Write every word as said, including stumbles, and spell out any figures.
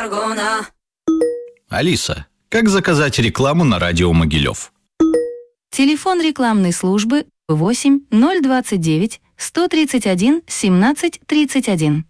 Маргона. Алиса, как заказать рекламу на радио Могилев? Телефон рекламной службы восемь ноль двадцать девять сто тридцать один семнадцать тридцать один.